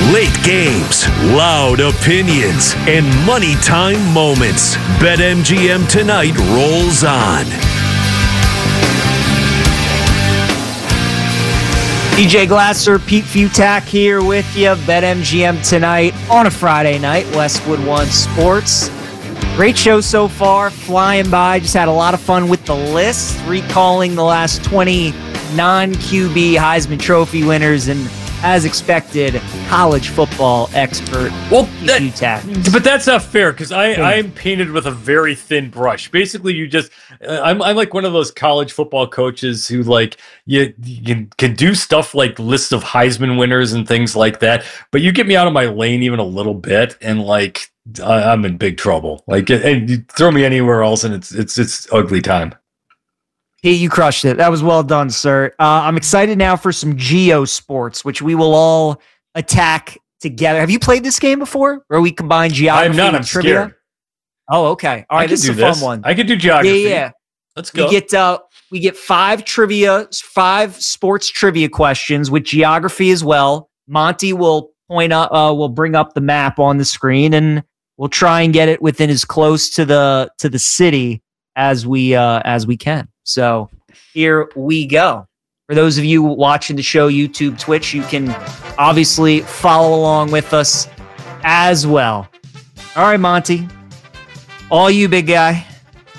Late games, loud opinions, and money time moments. BetMGM Tonight rolls on. DJ Glasser, Pete Futak here with you. BetMGM Tonight on a Friday night. Westwood One Sports. Great show so far, flying by. Just had a lot of fun with the list, recalling the last 20 non-QB Heisman Trophy winners, and as expected, college football expert. Well, but that's not fair because I'm painted with a very thin brush. Basically, you just I'm like one of those college football coaches who like you can do stuff like lists of Heisman winners and things like that, but you get me out of my lane even a little bit, and like I'm in big trouble. Like, and you throw me anywhere else, and it's ugly time. Hey, you crushed it. That was well done, sir. I'm excited now for some Geo Sports, which we will all attack together. Have you played this game before, where we combine geography I'm not. and I'm trivia? scared. Oh, okay. All right, this is a fun one. I could do geography. Yeah. Let's go. We get five sports trivia questions with geography as well. Monty will will bring up the map on the screen, and we'll try and get it within as close to the city as we can. So here we go. For those of you watching the show, YouTube, Twitch, you can obviously follow along with us as well. All right, Monty. All you, big guy.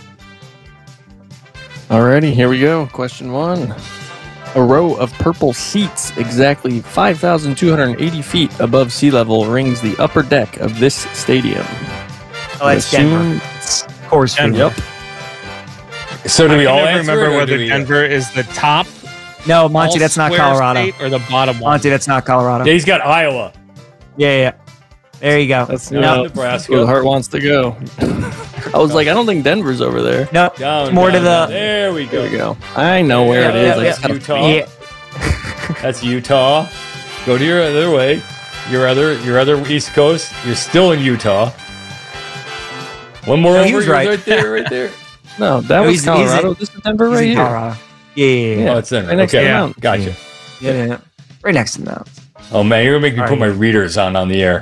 Alrighty, here we go. Question 1. A row of purple seats exactly 5,280 feet above sea level rings the upper deck of this stadium. Oh, that's Denver. Of course, Denver. Yep. So do we all remember whether Denver is the top? No, Monty, that's not Colorado. State or the bottom one? Monty, that's not Colorado. Yeah, he's got Iowa. Yeah. There you go. That's Nebraska. where the heart wants to go. I was like, I don't think Denver's over there. No, more to the. There we go. There we go. I know where it is. I just gotta- Utah. Yeah. That's Utah. Go to your other way. Your other East Coast. You're still in Utah. One more No, over. he was You're right. right there. No, that was Colorado. This is Denver right He's in here. Colorado. Yeah. Oh, it's in. Right next to the Okay, mountains. gotcha. Yeah. Right next to the mountains. Oh man, you're gonna make me put my readers on the air.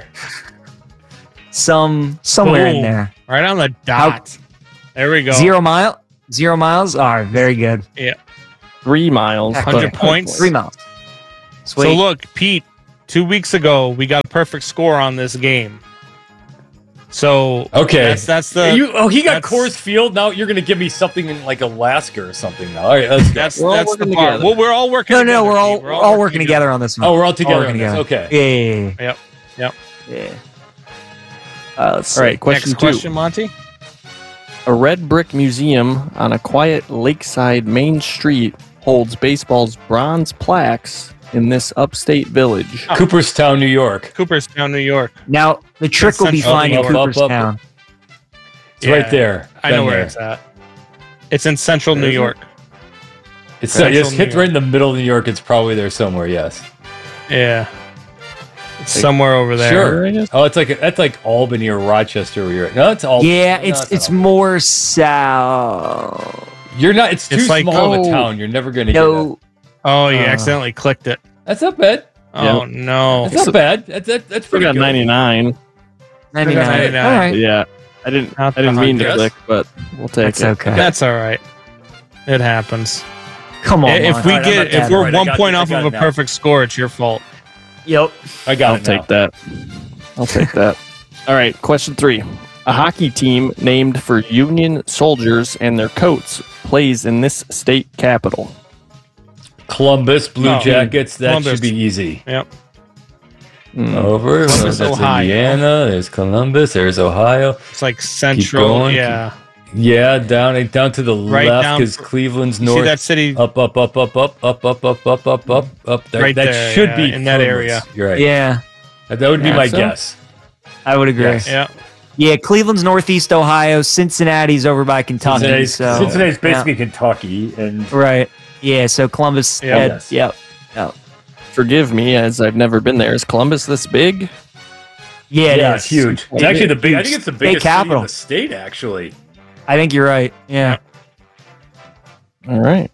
Somewhere in Boom. there. Right on the dot. There we go. 0 miles. All right, very good. 3 miles. 100 points. 3 miles. Sweet. So look, Pete, 2 weeks ago we got a perfect score on this game. So Okay. that's the he got that's- Coors Field. Now you're gonna give me something in like Alaska or something. Now, all right, let's go. that's We're all that's the working part. together. Well, we're all working. No, together, we're all Pete. we're all working together on this one. Oh, we're all together. working on this. together. Okay. Yeah. Yep. Yeah. Let's see. All right, question Next 2. question, Monty. A red brick museum on a quiet lakeside main street holds baseball's bronze plaques in this upstate village. Cooperstown, New York. Cooperstown, New York. Now the trick will be Central finding New York. Cooperstown. It's right there. I know Been where there. it's at. It's in central New Is it? York. It's Central it's New hit York. right in the middle of New York. It's probably there somewhere. Yes. Yeah. It's somewhere over there. Sure. I guess. Oh, that's like Albany or Rochester. Where you're at. No, it's Albany. Yeah, No, it's Albany. more south. You're not. It's too It's like- small of a Oh. town. You're never gonna get No, that. Oh, you accidentally clicked it. That's not bad. Oh no. That's not bad. That's Still pretty got good. 99. 99. 99. All right. Yeah. I didn't Not mean to 100. click, but we'll take That's it. okay. That's all right. It happens. Come on. If Monty. we All right, I'm not if that we're right. I 1 got point it. off I of got a it now. perfect score, it's your fault. Yep. I got I'll it now. take that. I'll take that. All right, question 3. A hockey team named for Union soldiers and their coats plays in this state capital. Columbus Blue No. Jackets. That Columbus. should be easy. Yep. Over. Columbus, That's Ohio. Indiana. There's Columbus. There's Ohio. It's like central. going. Yeah. Yeah, down to the Right left down- because Cleveland's You north. see that city Up. There. Right that there, should yeah, be in that Columbus. area. You're right. Yeah, That would be Yeah, my so? guess. I would agree. Yes. Yeah. Yeah, Cleveland's northeast Ohio. Cincinnati's over by Kentucky. Cincinnati's so, basically Kentucky, and yeah. Right. Yeah, so Columbus. Yeah. had- Yes. Yep. Forgive me, as I've never been there. Is Columbus this big? Yeah, it it's is. huge. It's actually the big. I think it's the State biggest city capital. in the state. Actually, I think you're right. Yeah. All right.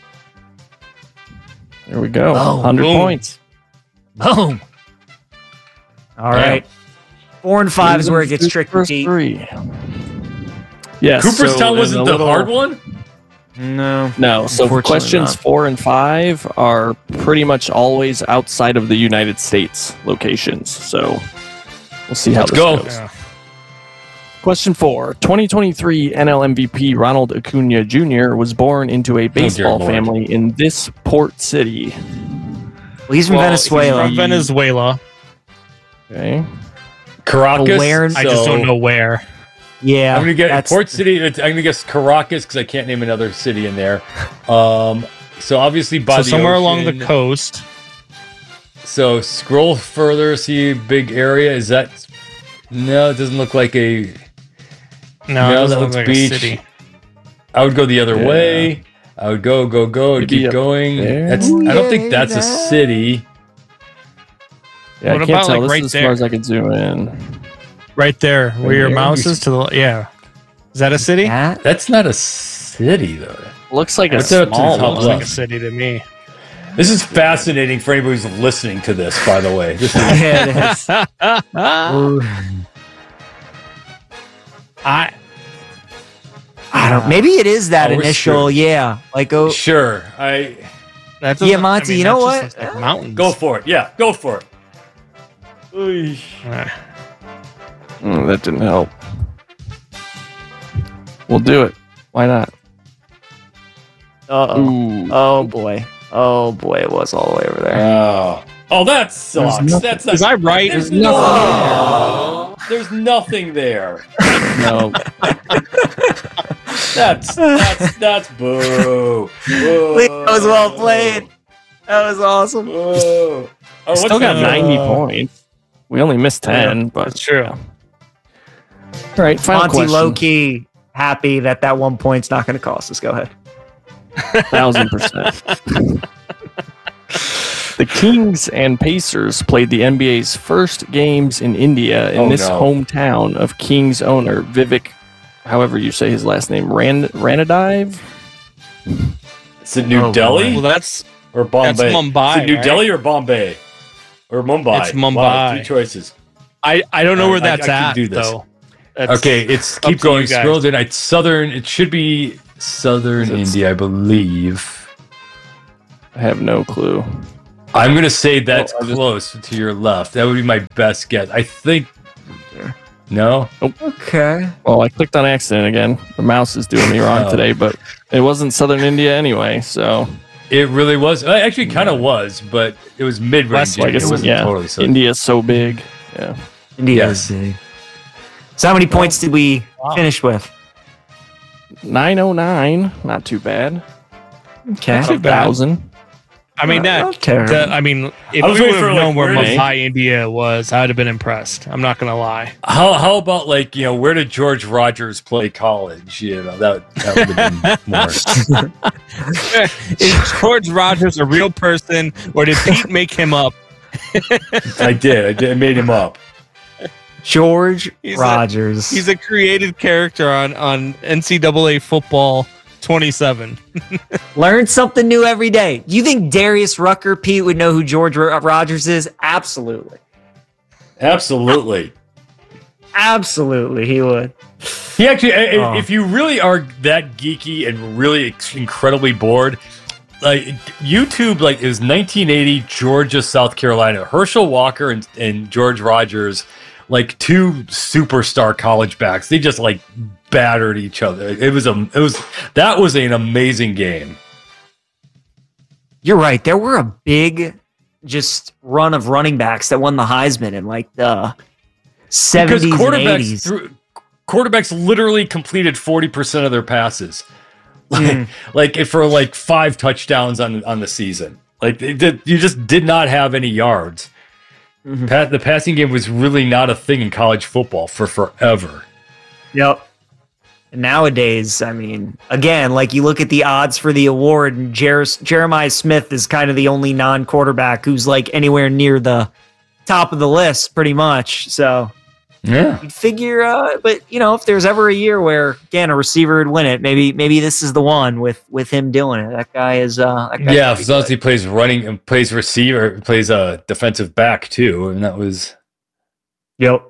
There we go. Oh, 100 boom. points. Boom. All right. 4 and 5 is where it gets tricky. First Pete. 3. Yes. Cooperstown wasn't the hard one? No. No. So Unfortunately questions not. 4 and 5 are pretty much always outside of the United States locations. So we'll see how Let's this go. goes. Yeah. Question 4. 2023 NL MVP Ronald Acuna Jr. was born into a baseball Lord. family in this port city. Well, he's from Venezuela. From Venezuela. Okay. Caracas. Where- I just don't know where. Yeah. I'm gonna get that's- Port City. I'm gonna guess Caracas because I can't name another city in there. So obviously by So the somewhere along the ocean. coast. So scroll further, see a big area. Is that? No, it doesn't look like a. No, No, it doesn't that look looks like beach. a city. I would go the other Yeah. way. I would go, and Maybe keep up going. there? That's. I don't think that's a city. Yeah, What I can't about, tell. like, This right is as there? far as I can zoom in. Right there, where your there? mouse is to the yeah. Is that a city? That? That's not a city though. Looks like a What's up to the small top Looks one. like a city to me. This is fascinating for anybody who's listening to this. By the way, this is. Yeah, it is. I don't. Maybe it is that Oh, we're initial. screwed. Yeah. Like oh. Sure, That Yeah, doesn't- Monty, you know that just what? looks like mountains. go for it. Yeah, go for it. Uh, That didn't help. We'll do it. Why not? Uh-oh. Ooh. Oh boy. Oh boy. It was all the way over there. Oh, that sucks. nothing. That's Was I right? There's There's no. There's nothing there. No. That's boo. Boo. That was well played. That was awesome. Boo. Oh, what's Still got that? 90 points. We only missed 10, but That's true. all right. Final Monty question. low key happy that 1 point's not going to cost us. Go ahead. 1000%. The Kings and Pacers played the NBA's first games in India in this hometown of Kings owner Vivek, however you say his last name, Ranadive. Is it New Oh, Delhi Well, that's or Bombay? that's Mumbai, Is it New right? Delhi or Bombay? Or Mumbai? It's Mumbai. Wow, 3 choices. I don't know where I that's can at do this. though. That's- Okay, it's up keep to you going. guys. Scroll down. It's southern. It should be southern India, I believe. I have no clue. I'm gonna say that's Oh, I just- close to your left. That would be my best guess. I think. No. Okay. Well, I clicked on accident again. The mouse is doing me wrong Oh. today, but it wasn't Southern India anyway, so It really was. It actually kind of was, but it was mid-range. West, I It guess wasn't yeah. totally so. India's so big. Yeah. India Yes. is big. So how many points did we finish with? 909, not too bad. Okay. Not too bad. 1,000. I mean Not that. terrible. I mean, if I was we waiting would have for, known like, where where they- Mumbai, India was, I'd have been impressed. I'm not gonna lie. How about like where did George Rogers play college? That would have been more. Is George Rogers a real person, or did Pete make him up? I did. I made him up. George He's a- Rogers. He's a created character on NCAA football 27. Learn something new every day. You think Darius Rucker, Pete, would know who George Rogers is? Absolutely. Absolutely. Absolutely, he would. He actually, Oh. if you really are that geeky and really incredibly bored, like YouTube, like it was 1980, Georgia, South Carolina, Herschel Walker and George Rogers, like 2 superstar college backs. They just like battered each other. That was an amazing game. You're right. There were a big just run of running backs that won the Heisman in like the 70s Because and quarterbacks 80s. quarterbacks literally completed 40% of their passes. Mm. Like for like 5 touchdowns on the season. Like you just did not have any yards. Mhm. The passing game was really not a thing in college football for forever. Yep. And nowadays, I mean, again, like you look at the odds for the award, and Jeremiah Smith is kind of the only non-quarterback who's like anywhere near the top of the list, pretty much. So Yeah. you'd figure, but if there's ever a year where again a receiver would win it, maybe this is the one with him doing it. That guy is. That guy Yeah, could be as long as good. he plays running and plays receiver, plays a defensive back too, and that was Yep.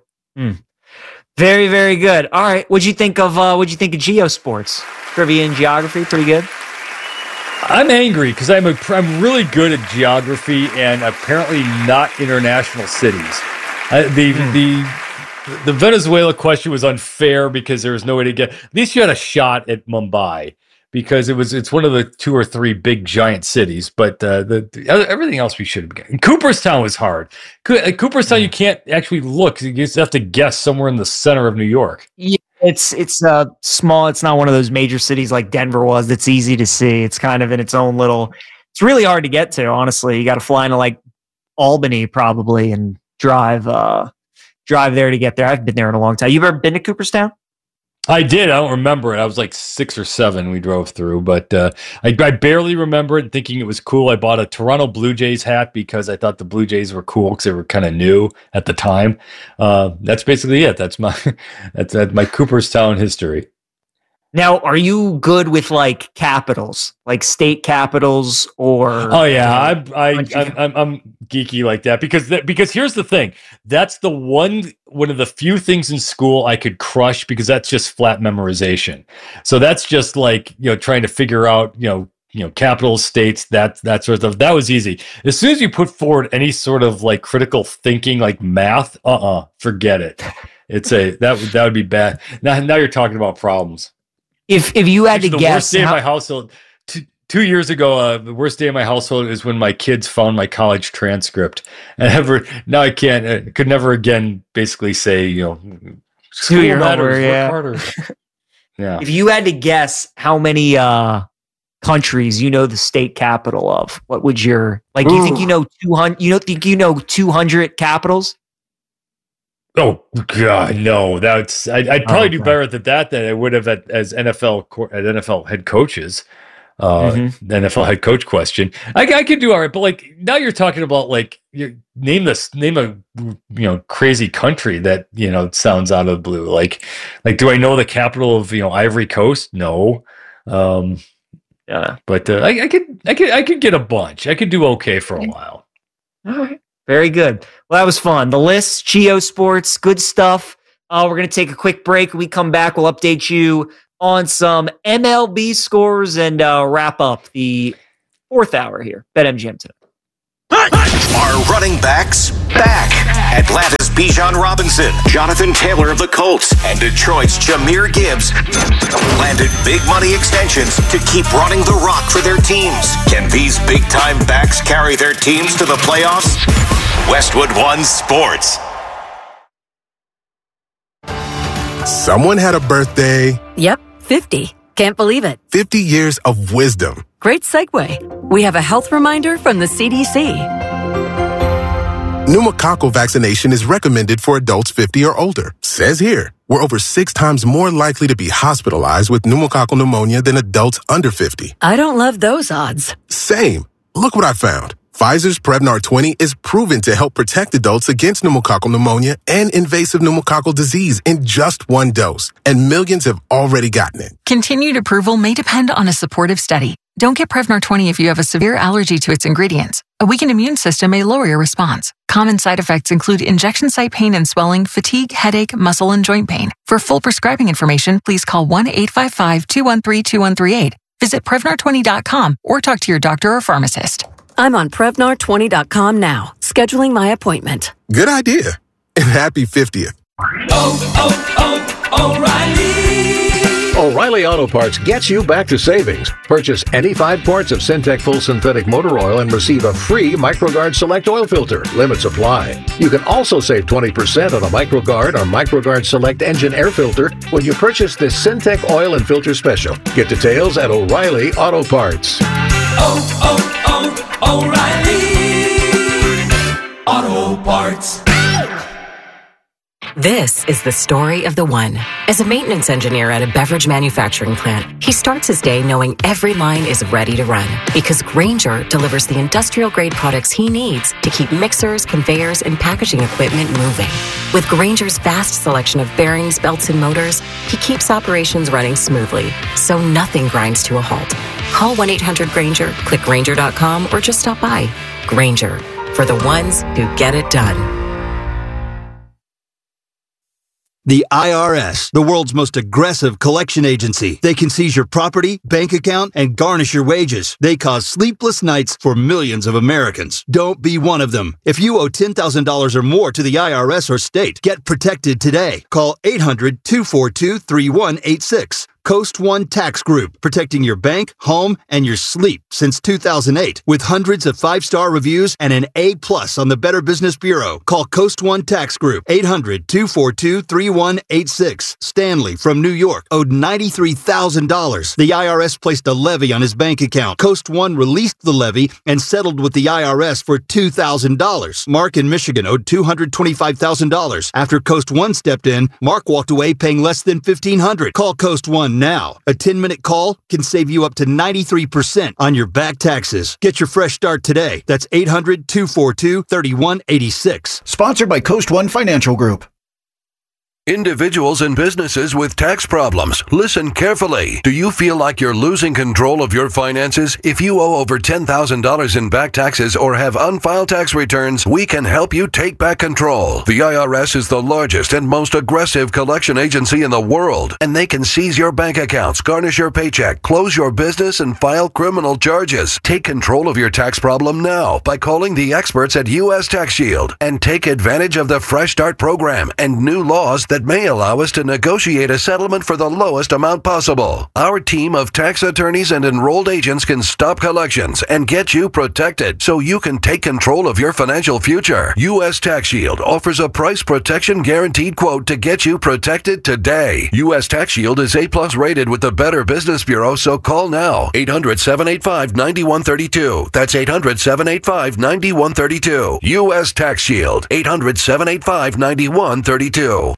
Very, very good. All right. What'd you think of geosports? Trivia and geography, pretty good. I'm angry because I'm really good at geography and apparently not international cities. The Venezuela question was unfair because there was no way to get. At least you had a shot at Mumbai because it's one of the 2 or 3 big giant cities. But everything else we should have gotten. Cooperstown was hard. Cooperstown you can't actually look. You just have to guess somewhere in the center of New York. Yeah, it's small. It's not one of those major cities like Denver was. That's easy to see. It's kind of in its own little. It's really hard to get to. Honestly, you got to fly into like Albany probably and drive there to get there. I've been there in a long time. You've ever been to Cooperstown? I did. I don't remember it. I was like 6 or 7 we drove through, but I barely remember it, thinking it was cool. I bought a Toronto Blue Jays hat because I thought the Blue Jays were cool because they were kind of new at the time. That's basically it. That's my Cooperstown history. Now, are you good with like capitals, like state capitals, or? Oh yeah, I'm geeky like that because here's the thing. That's the one of the few things in school I could crush because that's just flat memorization. So that's just like trying to figure out capitals, states, that sort of stuff. That was easy. As soon as you put forward any sort of like critical thinking, like math, forget it. That would be bad. Now you're talking about problems. If you had to guess, the worst day in my household 2 years ago, the worst day in my household is when my kids found my college transcript, and now I could never again basically say school matters, work harder. Yeah. If you had to guess how many countries the state capital of, what would your like? Do you think 200? You don't think 200 capitals? Oh God, no! I'd probably do better at that than I would have as NFL head coaches. The NFL head coach question. I could do all right, but like now you're talking about like name a crazy country that sounds out of the blue. Like do I know the capital of Ivory Coast? No. Yeah, but I could get a bunch. I could do okay for a while. All right. Very good. Well, that was fun. The list, geosports, good stuff. We're going to take a quick break. When we come back, we'll update you on some MLB scores and wrap up the 4th hour here. BetMGM today. Are running backs back? Atlanta's Bijan Robinson, Jonathan Taylor of the Colts, and Detroit's Jahmyr Gibbs landed big money extensions to keep running the rock for their teams. Can these big-time backs carry their teams to the playoffs? Westwood One Sports. Someone had a birthday. Yep, 50. Can't believe it. 50 years of wisdom. Great segue. We have a health reminder from the CDC. Pneumococcal vaccination is recommended for adults 50 or older. Says here, we're over 6 times more likely to be hospitalized with pneumococcal pneumonia than adults under 50. I don't love those odds. Same. Look what I found. Pfizer's Prevnar 20 is proven to help protect adults against pneumococcal pneumonia and invasive pneumococcal disease in just 1 dose. And millions have already gotten it. Continued approval may depend on a supportive study. Don't get Prevnar 20 if you have a severe allergy to its ingredients. A weakened immune system may lower your response. Common side effects include injection site pain and swelling, fatigue, headache, muscle, and joint pain. For full prescribing information, please call 1-855-213-2138. Visit Prevnar20.com or talk to your doctor or pharmacist. I'm on Prevnar20.com now, scheduling my appointment. Good idea. And happy 50th. O'Reilly Auto Parts gets you back to savings. Purchase any 5 quarts of Syntec Full Synthetic Motor Oil and receive a free MicroGuard Select Oil Filter. Limits apply. You can also save 20% on a MicroGuard or MicroGuard Select Engine Air Filter when you purchase this Syntec Oil and Filter Special. Get details at O'Reilly Auto Parts. O'Reilly Auto Parts. This is the story of the one. As a maintenance engineer at a beverage manufacturing plant, he starts his day knowing every line is ready to run because Grainger delivers the industrial-grade products he needs to keep mixers, conveyors, and packaging equipment moving. With Grainger's vast selection of bearings, belts, and motors, he keeps operations running smoothly, so nothing grinds to a halt. Call 1-800-GRAINGER, click Grainger.com, or just stop by. Grainger, for the ones who get it done. The IRS, the world's most aggressive collection agency. They can seize your property, bank account, and garnish your wages. They cause sleepless nights for millions of Americans. Don't be one of them. If you owe $10,000 or more to the IRS or state, get protected today. Call 800-242-3186. Coast One Tax Group, protecting your bank, home, and your sleep since 2008. With hundreds of 5-star reviews and an A+ on the Better Business Bureau. Call Coast One Tax Group, 800-242-3186. Stanley from New York owed $93,000. The IRS placed a levy on his bank account. Coast One released the levy and settled with the IRS for $2,000. Mark in Michigan owed $225,000. After Coast One stepped in, Mark walked away paying less than $1,500. Call Coast One now. A 10-minute call can save you up to 93% on your back taxes. Get your fresh start today. That's 800-242-3186. Sponsored by Coast One Financial Group. Individuals and businesses with tax problems, listen carefully. Do you feel like you're losing control of your finances? If you owe over $10,000 in back taxes or have unfiled tax returns, we can help you take back control. The IRS is the largest and most aggressive collection agency in the world, and they can seize your bank accounts, garnish your paycheck, close your business, and file criminal charges. Take control of your tax problem now by calling the experts at U.S. Tax Shield and take advantage of the Fresh Start program and new laws that may allow us to negotiate a settlement for the lowest amount possible. Our team of tax attorneys and enrolled agents can stop collections and get you protected so you can take control of your financial future. U.S. Tax Shield offers a price protection guaranteed quote to get you protected today. U.S. Tax Shield is A+ rated with the Better Business Bureau, so call now. 800-785-9132. That's 800-785-9132. U.S. Tax Shield. 800-785-9132.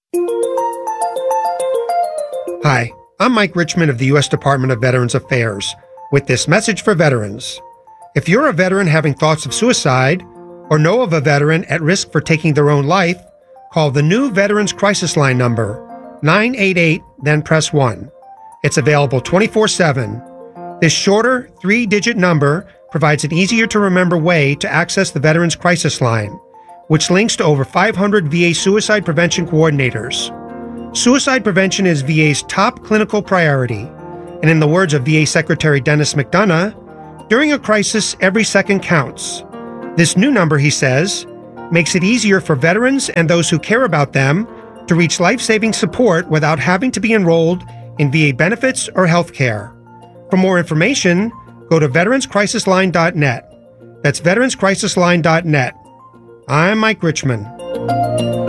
Hi, I'm Mike Richmond of the U.S. Department of Veterans Affairs with this message for veterans. If you're a veteran having thoughts of suicide or know of a veteran at risk for taking their own life, call the new Veterans Crisis Line number, 988, then press 1. It's available 24/7. This shorter, 3-digit number provides an easier-to-remember way to access the Veterans Crisis Line, which links to over 500 VA suicide prevention coordinators. Suicide prevention is VA's top clinical priority, and in the words of VA Secretary Dennis McDonough, during a crisis, every second counts. This new number, he says, makes it easier for veterans and those who care about them to reach life-saving support without having to be enrolled in VA benefits or health care. For more information, go to veteranscrisisline.net. That's veteranscrisisline.net. I'm Mike Richmond.